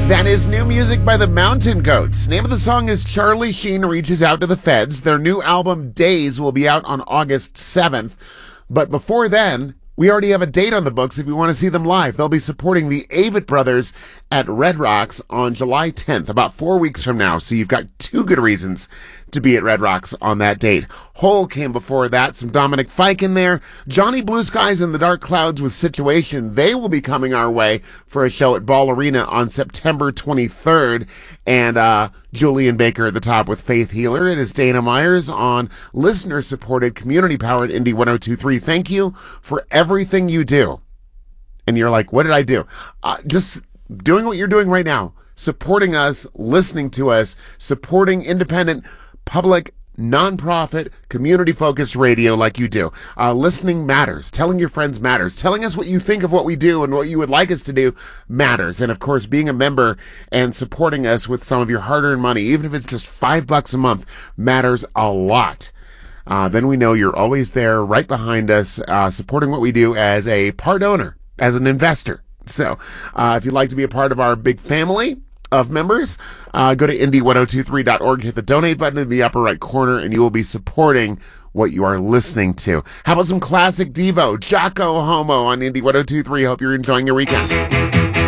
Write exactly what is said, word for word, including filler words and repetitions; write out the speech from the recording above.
That is new music by the Mountain Goats. Name of the song is Charlie Sheen Reaches Out to the Feds. Their new album, Days, will be out on August seventh. But before then, we already have a date on the books if you want to see them live. They'll be supporting the Avett Brothers at Red Rocks on July tenth, about four weeks from now. So you've got two good reasons to be at Red Rocks on that date. Hole came before that, some Dominic Fike in there. Johnny Blue Skies and the Dark Clouds with Situation. They will be coming our way for a show at Ball Arena on September twenty-third. And uh Julian Baker at the top with Faith Healer. It is Dana Myers on listener-supported, community-powered Indie one oh two point three. Thank you for everything you do. And you're like, what did I do? Uh, just doing what you're doing right now. Supporting us, listening to us, supporting independent, public, non-profit, community-focused radio like you do. Uh, listening matters. Telling your friends matters. Telling us what you think of what we do and what you would like us to do matters. And, of course, being a member and supporting us with some of your hard-earned money, even if it's just five bucks a month, matters a lot. Uh, then we know you're always there right behind us, uh, supporting what we do as a part owner, as an investor. So uh, if you'd like to be a part of our big family of members, uh, go to indie one oh two three dot org, hit the donate button in the upper right corner, and you will be supporting what you are listening to. How about some classic Devo, Jocko Homo on Indie one oh two point three. Hope you're enjoying your weekend.